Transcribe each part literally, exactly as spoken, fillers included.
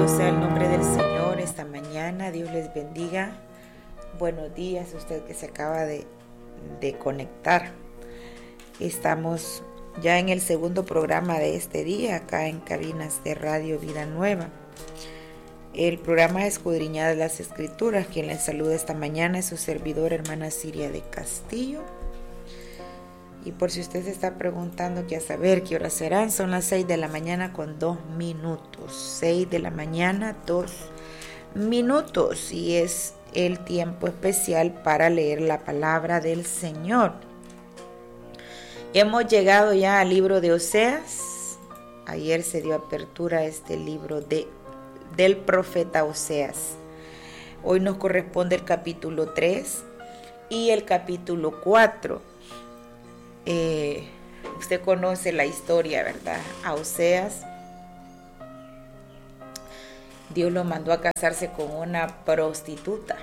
Bendito sea el nombre del Señor esta mañana. Dios les bendiga. Buenos días a usted que se acaba de, de conectar. Estamos ya en el segundo programa de este día acá en Cabinas de Radio Vida Nueva. El programa Escudriñadas las Escrituras. Quien les saluda esta mañana es su servidora, hermana Siria de Castillo. Y por si usted se está preguntando qué a saber qué horas serán, son las seis de la mañana con dos minutos. seis de la mañana, dos minutos. Y es el tiempo especial para leer la palabra del Señor. Hemos llegado ya al libro de Oseas. Ayer se dio apertura a este libro de, del profeta Oseas. Hoy nos corresponde el capítulo tres y el capítulo cuatro. Eh, usted conoce la historia, ¿verdad? A Oseas, Dios lo mandó a casarse con una prostituta.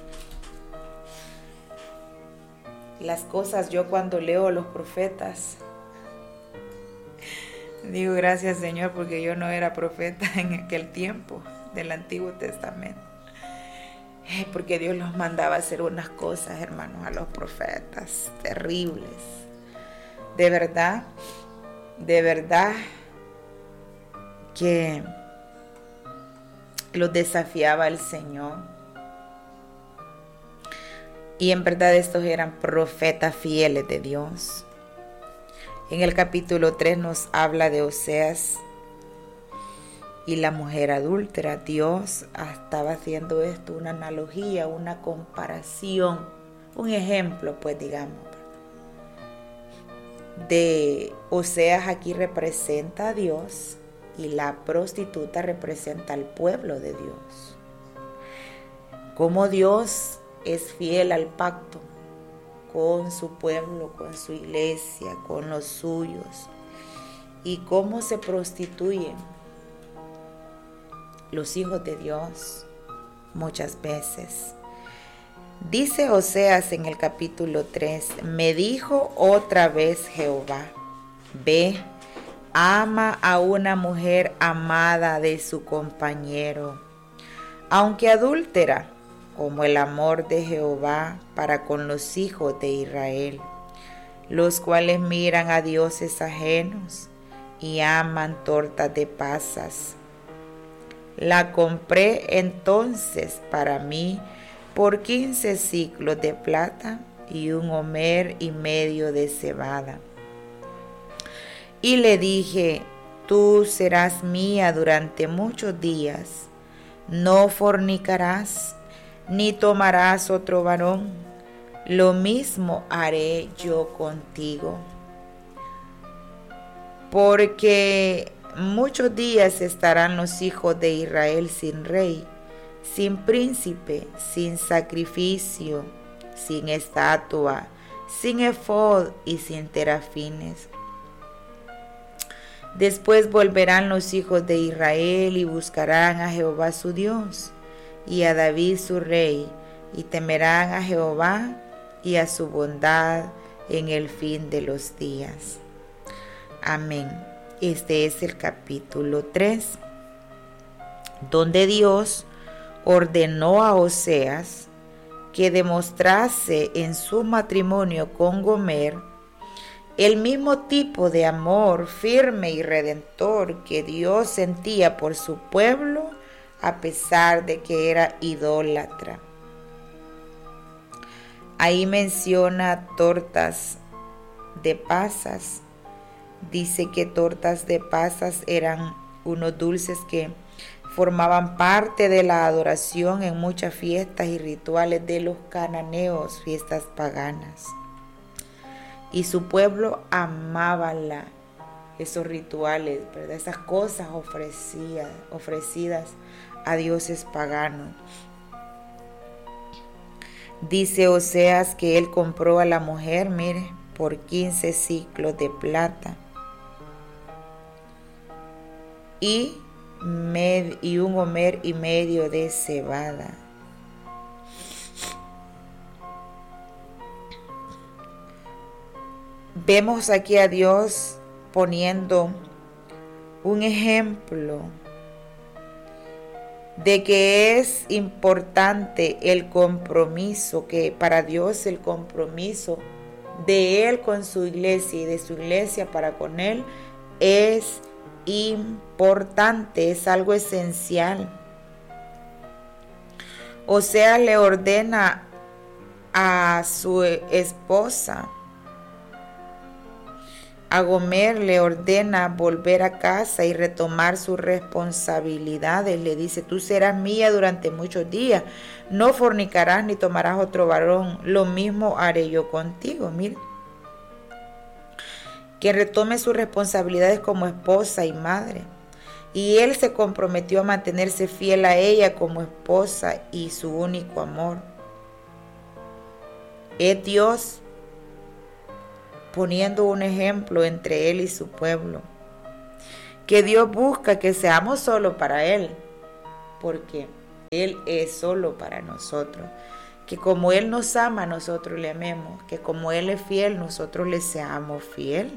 Las cosas, yo cuando leo a los profetas, digo gracias Señor, porque yo no era profeta en aquel tiempo del Antiguo Testamento. Porque Dios los mandaba a hacer unas cosas, hermanos, a los profetas terribles. De verdad, de verdad que los desafiaba el Señor. Y en verdad estos eran profetas fieles de Dios. En el capítulo tres nos habla de Oseas y la mujer adúltera. Dios estaba haciendo esto, una analogía, una comparación, un ejemplo, pues digamos. De Oseas aquí representa a Dios y la prostituta representa al pueblo de Dios. Cómo Dios es fiel al pacto con su pueblo, con su iglesia, con los suyos, y cómo se prostituyen los hijos de Dios muchas veces. Dice Oseas en el capítulo tres, me dijo otra vez Jehová, ve, ama a una mujer amada de su compañero, aunque adúltera, como el amor de Jehová para con los hijos de Israel, los cuales miran a dioses ajenos y aman tortas de pasas. La compré entonces para mí por quince siclos de plata y un homer y medio de cebada. Y le dije, tú serás mía durante muchos días, no fornicarás, ni tomarás otro varón, lo mismo haré yo contigo. Porque muchos días estarán los hijos de Israel sin rey, sin príncipe, sin sacrificio, sin estatua, sin efod y sin terafines. Después volverán los hijos de Israel y buscarán a Jehová su Dios y a David su rey, y temerán a Jehová y a su bondad en el fin de los días. Amén. Este es el capítulo tres, donde Dios ordenó a Oseas que demostrase en su matrimonio con Gomer el mismo tipo de amor firme y redentor que Dios sentía por su pueblo a pesar de que era idólatra. Ahí menciona tortas de pasas. Dice que tortas de pasas eran unos dulces que formaban parte de la adoración en muchas fiestas y rituales de los cananeos, fiestas paganas. Y su pueblo amaba la, esos rituales, ¿verdad? Esas cosas ofrecidas, ofrecidas a dioses paganos. Dice Oseas que él compró a la mujer, mire, por quince siclos de plata y, med, y un homer y medio de cebada. Vemos aquí a Dios poniendo un ejemplo de que es importante el compromiso, que para Dios el compromiso de Él con su iglesia y de su iglesia para con Él es importante, es algo esencial. Oseas le ordena a su esposa, a Gomer le ordena volver a casa y retomar sus responsabilidades. Le dice: tú serás mía durante muchos días, no fornicarás ni tomarás otro varón, lo mismo haré yo contigo. Mire, que retome sus responsabilidades como esposa y madre. Y él se comprometió a mantenerse fiel a ella como esposa y su único amor. Es Dios poniendo un ejemplo entre Él y su pueblo, que Dios busca que seamos solo para Él, porque Él es solo para nosotros, que como Él nos ama, nosotros le amemos, que como Él es fiel, nosotros le seamos fiel,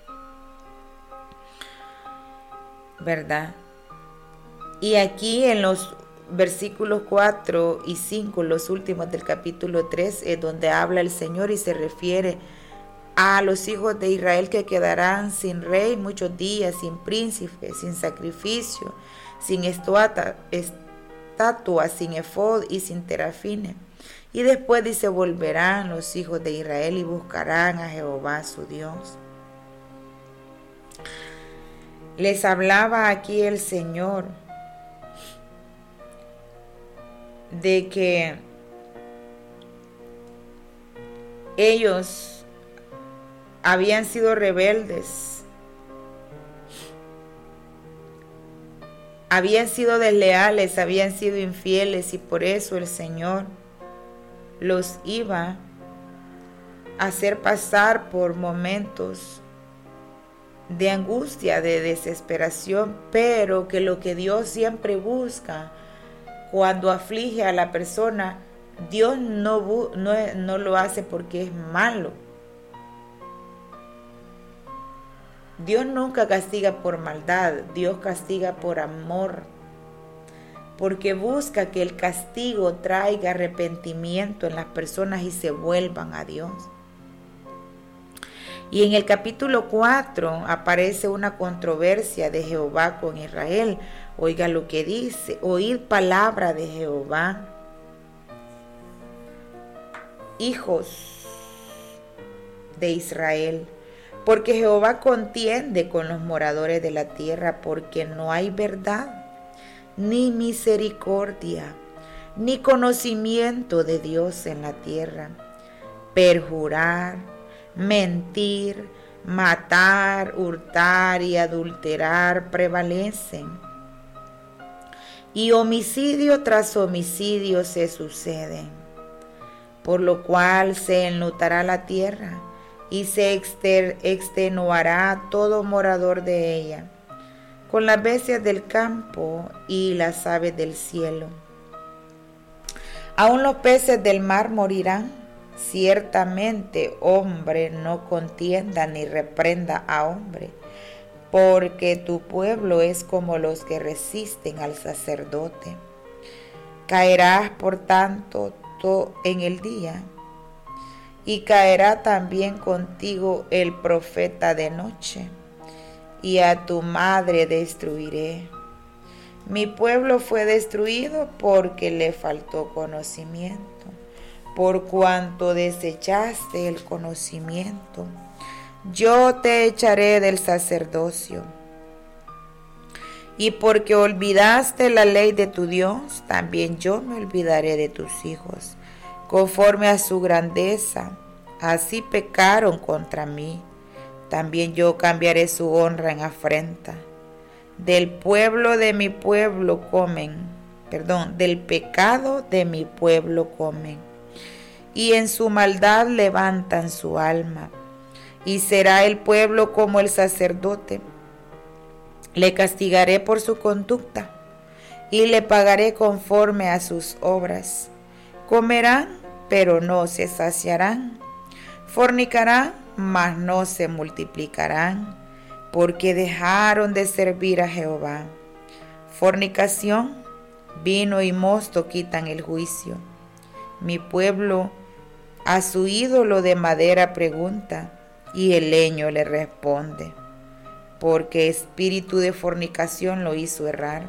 ¿verdad? Y aquí en los versículos cuatro y cinco, los últimos del capítulo tres, es donde habla el Señor y se refiere a los hijos de Israel que quedarán sin rey muchos días, sin príncipe, sin sacrificio, sin estatua, estatua, sin efod y sin terafines. Y después dice: volverán los hijos de Israel y buscarán a Jehová su Dios. Les hablaba aquí el Señor de que ellos habían sido rebeldes, habían sido desleales, habían sido infieles, y por eso el Señor los iba a hacer pasar por momentos de angustia, de desesperación, pero que lo que Dios siempre busca cuando aflige a la persona, Dios no, no, no lo hace porque es malo. Dios nunca castiga por maldad, Dios castiga por amor, porque busca que el castigo traiga arrepentimiento en las personas y se vuelvan a Dios. Y en el capítulo cuatro aparece una controversia de Jehová con Israel. Oiga lo que dice: oíd palabra de Jehová, hijos de Israel, porque Jehová contiende con los moradores de la tierra, porque no hay verdad, ni misericordia, ni conocimiento de Dios en la tierra. Perjurar, mentir, matar, hurtar y adulterar prevalecen, y homicidio tras homicidio se suceden, por lo cual se enlutará la tierra y se extenuará todo morador de ella, con las bestias del campo y las aves del cielo. Aún los peces del mar morirán. Ciertamente hombre no contienda ni reprenda a hombre, porque tu pueblo es como los que resisten al sacerdote. Caerás por tanto en el día, y caerá también contigo el profeta de noche, y a tu madre destruiré. Mi pueblo fue destruido porque le faltó conocimiento, por cuanto desechaste el conocimiento. Yo te echaré del sacerdocio, y porque olvidaste la ley de tu Dios, también yo me olvidaré de tus hijos. Conforme a su grandeza, así pecaron contra mí. También yo cambiaré su honra en afrenta. Del pueblo de mi pueblo comen, perdón, del pecado de mi pueblo comen, y en su maldad levantan su alma. Y será el pueblo como el sacerdote. Le castigaré por su conducta, y le pagaré conforme a sus obras. Comerán, pero no se saciarán. Fornicarán, mas no se multiplicarán, porque dejaron de servir a Jehová. Fornicación, Vino y mosto quitan el juicio. Mi pueblo a su ídolo de madera pregunta, y el leño le responde, porque espíritu de fornicación lo hizo errar.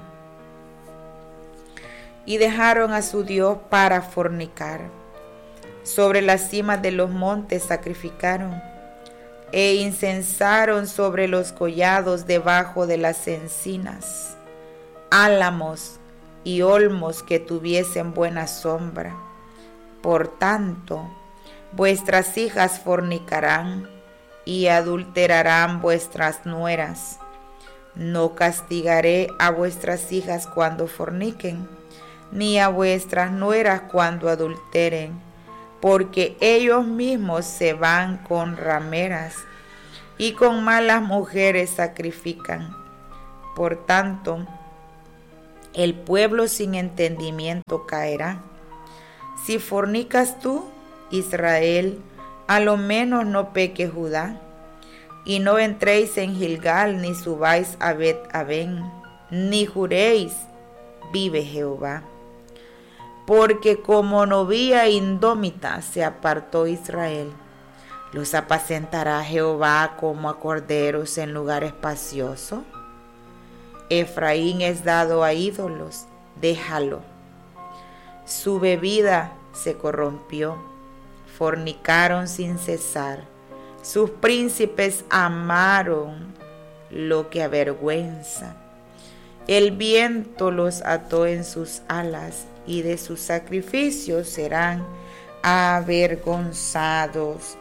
Y dejaron a su Dios para fornicar. Sobre las cimas de los montes sacrificaron, e incensaron sobre los collados debajo de las encinas, álamos y olmos que tuviesen buena sombra. Por tanto, vuestras hijas fornicarán y adulterarán vuestras nueras. No castigaré a vuestras hijas cuando forniquen, ni a vuestras nueras cuando adulteren, porque ellos mismos se van con rameras y con malas mujeres sacrifican. Por tanto, el pueblo sin entendimiento caerá. Si fornicas tú, Israel, a lo menos no peque Judá, y no entréis en Gilgal, ni subáis a Bet-Aven, ni juréis, vive Jehová. Porque como novía indómita se apartó Israel, los apacentará Jehová como a corderos en lugar espacioso. Efraín es dado a ídolos, déjalo. Su bebida se corrompió, fornicaron sin cesar. Sus príncipes amaron lo que avergüenza. El viento los ató en sus alas, y de sus sacrificios serán avergonzados.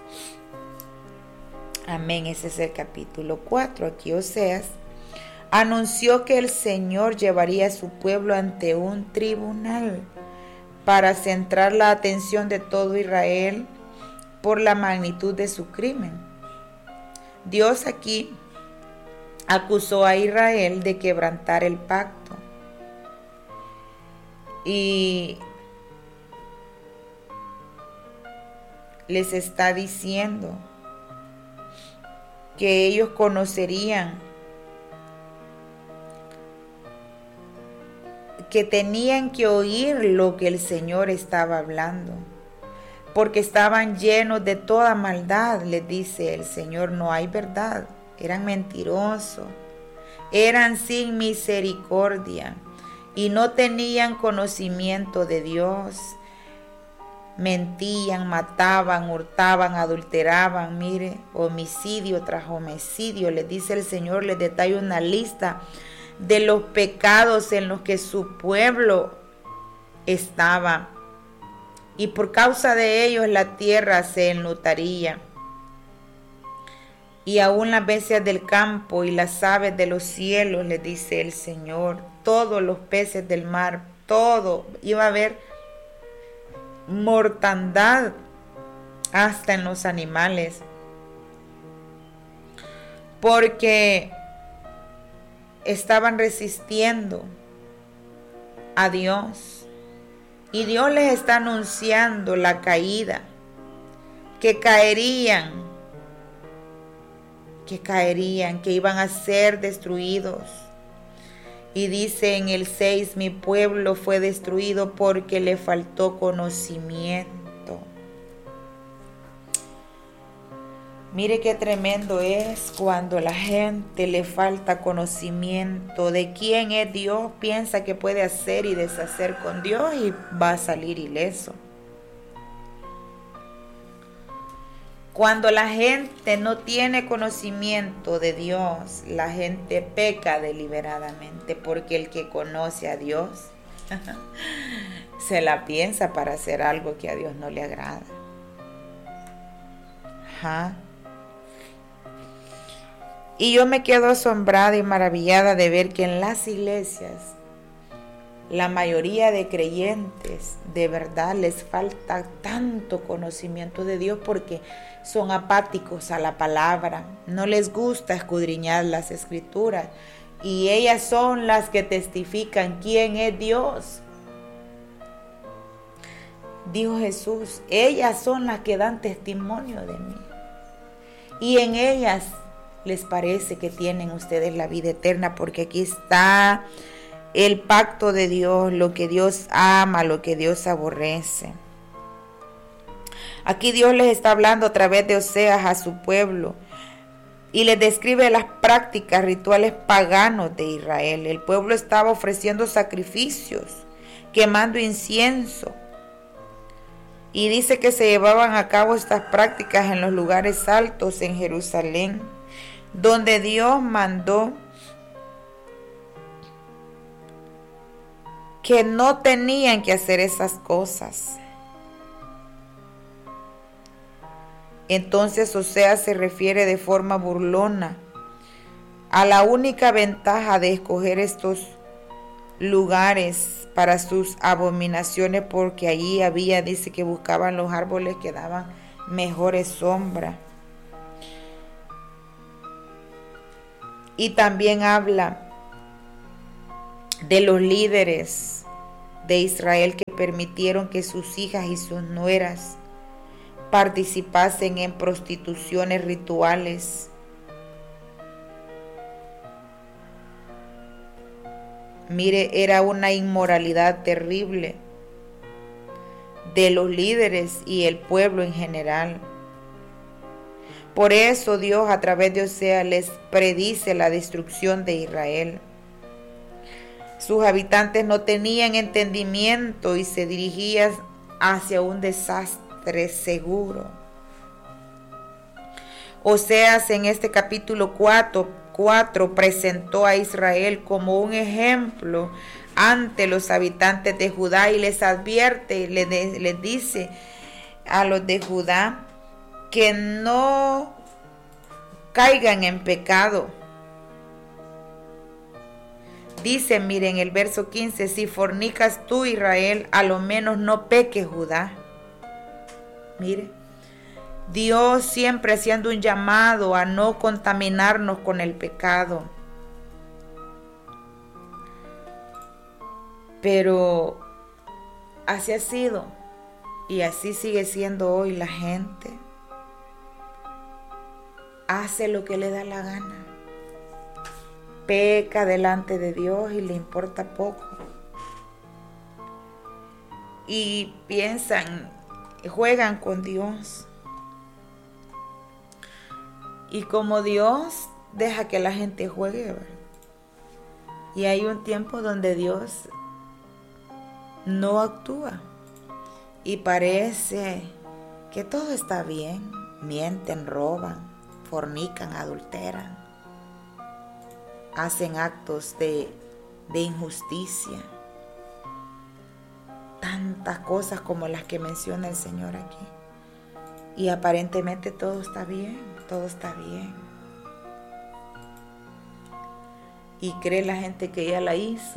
Amén. Ese es el capítulo cuatro. Aquí Oseas anunció que el Señor llevaría a su pueblo ante un tribunal para centrar la atención de todo Israel por la magnitud de su crimen. Dios aquí acusó a Israel de quebrantar el pacto y les está diciendo que ellos conocerían, que tenían que oír lo que el Señor estaba hablando, porque estaban llenos de toda maldad. Les dice el Señor, no hay verdad, eran mentirosos, eran sin misericordia y no tenían conocimiento de Dios. Mentían, mataban, hurtaban, adulteraban. Mire, homicidio tras homicidio. Les dice el Señor, les detalla una lista de los pecados en los que su pueblo estaba, y por causa de ellos la tierra se enlutaría, y aún las bestias del campo y las aves de los cielos, les dice el Señor, todos los peces del mar, todo, iba a haber mortandad hasta en los animales, porque estaban resistiendo a Dios, y Dios les está anunciando la caída, que caerían, que caerían, que iban a ser destruidos. Y dice en el seis, mi pueblo fue destruido porque le faltó conocimiento. Mire qué tremendo es cuando la gente le falta conocimiento de quién es Dios, piensa que puede hacer y deshacer con Dios y va a salir ileso. Cuando la gente no tiene conocimiento de Dios, la gente peca deliberadamente, porque el que conoce a Dios se la piensa para hacer algo que a Dios no le agrada. Ajá. Y yo me quedo asombrada y maravillada de ver que en las iglesias la mayoría de creyentes de verdad les falta tanto conocimiento de Dios, porque son apáticos a la palabra, no les gusta escudriñar las escrituras, y ellas son las que testifican quién es Dios. Dijo Jesús, ellas son las que dan testimonio de mí, y en ellas les parece que tienen ustedes la vida eterna, porque aquí está el pacto de Dios, lo que Dios ama, lo que Dios aborrece. Aquí Dios les está hablando a través de Oseas a su pueblo y les describe las prácticas rituales paganos de Israel. El pueblo estaba ofreciendo sacrificios, quemando incienso. Y dice que se llevaban a cabo estas prácticas en los lugares altos en Jerusalén, donde Dios mandó que no tenían que hacer esas cosas. Entonces Oseas se refiere de forma burlona a la única ventaja de escoger estos lugares para sus abominaciones, porque allí había, dice que buscaban los árboles que daban mejores sombras. Y también habla de los líderes de Israel que permitieron que sus hijas y sus nueras participasen en prostituciones rituales. Mire, era una inmoralidad terrible de los líderes y el pueblo en general. Por eso Dios a través de Oseas les predice la destrucción de Israel. Sus habitantes no tenían entendimiento y se dirigían hacia un desastre seguro. Oseas en este capítulo cuatro, cuatro presentó a Israel como un ejemplo ante los habitantes de Judá y les advierte, les, les dice a los de Judá que no caigan en pecado. Dice, miren el verso quince, si fornicas tú, Israel, a lo menos no peques, Judá. Mire, Dios siempre haciendo un llamado a no contaminarnos con el pecado. Pero así ha sido y así sigue siendo hoy la gente. Hace lo que le da la gana. Peca delante de Dios y le importa poco. Y piensan, juegan con Dios. Y como Dios deja que la gente juegue, ¿verdad? Y hay un tiempo donde Dios no actúa. Y parece que todo está bien. Mienten, roban, fornican, adulteran. Hacen actos de, de injusticia. Tantas cosas como las que menciona el Señor aquí. Y aparentemente todo está bien, todo está bien. Y cree la gente que ella la hizo.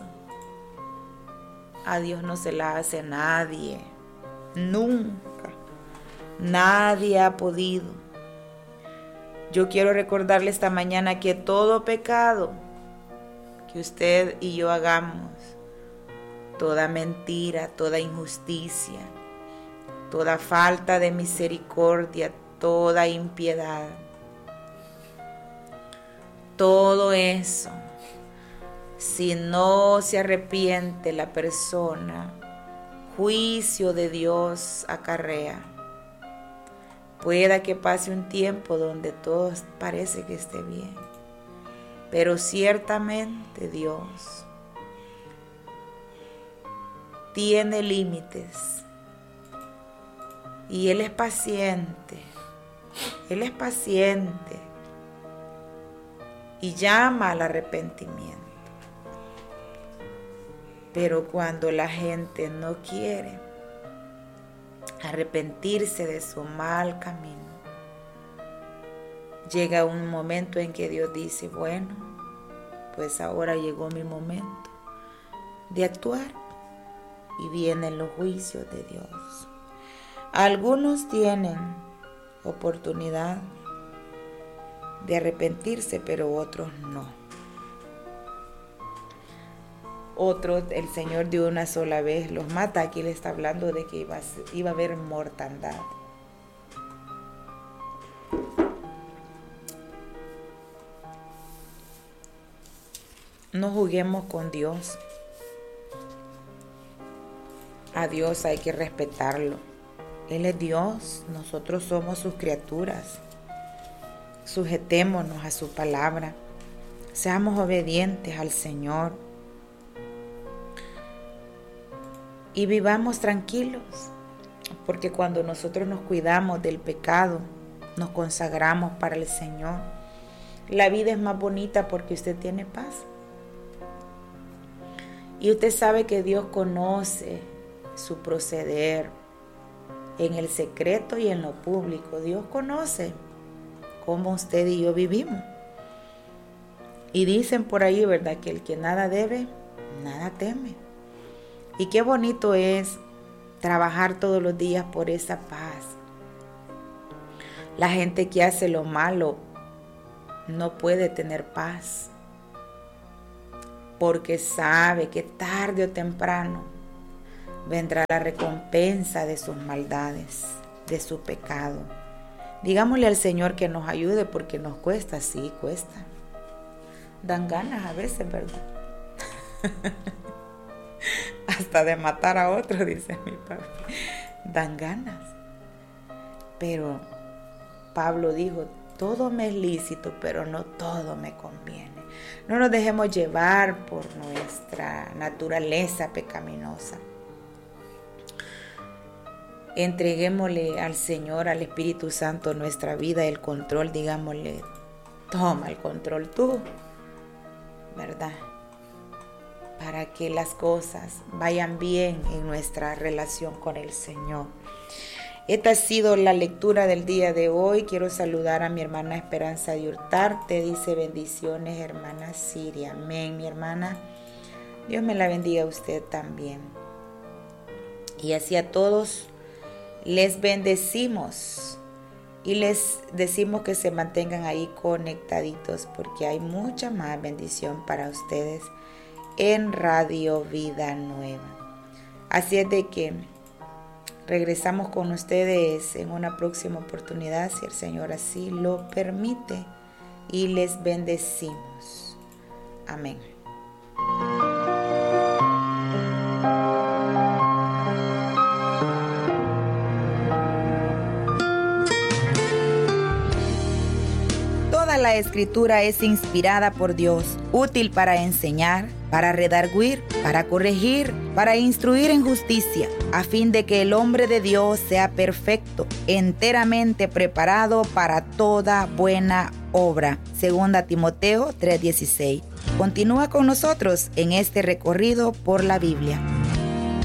A Dios no se la hace nadie. Nunca. Nadie ha podido. Yo quiero recordarle esta mañana que todo pecado que usted y yo hagamos, toda mentira, toda injusticia, toda falta de misericordia, toda impiedad, todo eso, si no se arrepiente la persona, juicio de Dios acarrea. Pueda que pase un tiempo donde todo parece que esté bien, pero ciertamente Dios tiene límites y Él es paciente, Él es paciente y llama al arrepentimiento. Pero cuando la gente no quiere arrepentirse de su mal camino, llega un momento en que Dios dice, bueno, pues ahora llegó mi momento de actuar, y vienen los juicios de Dios. Algunos tienen oportunidad de arrepentirse, pero otros no. Otros el Señor de una sola vez los mata. Aquí le está hablando de que iba a, iba a haber mortandad. No juguemos con Dios. A Dios hay que respetarlo. Él es Dios, nosotros somos sus criaturas. Sujetémonos a su palabra. Seamos obedientes al Señor. Y vivamos tranquilos, porque cuando nosotros nos cuidamos del pecado, nos consagramos para el Señor, la vida es más bonita porque usted tiene paz. Y usted sabe que Dios conoce su proceder en el secreto y en lo público. Dios conoce cómo usted y yo vivimos. Y dicen por ahí, ¿verdad?, que el que nada debe, nada teme. Y qué bonito es trabajar todos los días por esa paz. La gente que hace lo malo no puede tener paz, porque sabe que tarde o temprano vendrá la recompensa de sus maldades, de su pecado. Digámosle al Señor que nos ayude, porque nos cuesta, sí, cuesta. Dan ganas a veces, ¿verdad? Hasta de matar a otro, dice mi papi. Dan ganas. Pero Pablo dijo, todo me es lícito, pero no todo me conviene. No nos dejemos llevar por nuestra naturaleza pecaminosa. Entreguémosle al Señor, al Espíritu Santo, nuestra vida, el control. Digámosle, toma el control tú, ¿verdad? Para que las cosas vayan bien en nuestra relación con el Señor. Esta ha sido la lectura del día de hoy. Quiero saludar a mi hermana Esperanza de Hurtarte. Dice, bendiciones, hermana Siria. Amén, mi hermana. Dios me la bendiga a usted también. Y así a todos les bendecimos y les decimos que se mantengan ahí conectaditos, porque hay mucha más bendición para ustedes en Radio Vida Nueva. Así es de que regresamos con ustedes en una próxima oportunidad, si el Señor así lo permite, y les bendecimos. Amén. Toda la Escritura es inspirada por Dios, útil para enseñar, para redarguir, para corregir, para instruir en justicia, a fin de que el hombre de Dios sea perfecto, enteramente preparado para toda buena obra. Segunda Timoteo tres dieciséis. Continúa con nosotros en este recorrido por la Biblia.